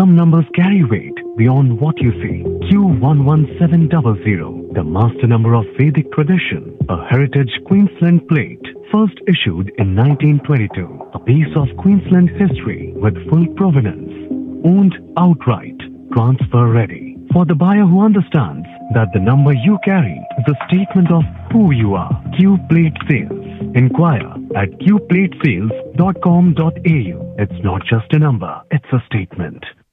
Some numbers carry weight beyond what you see. Q11700, the master number of Vedic tradition, a heritage Queensland plate, first issued in 1922. A piece of Queensland history with full provenance, owned outright, transfer ready. For the buyer who understands that the number you carry is a statement of who you are. Q Plate Sales. Inquire at qplatesales.com.au. It's not just a number, it's a statement.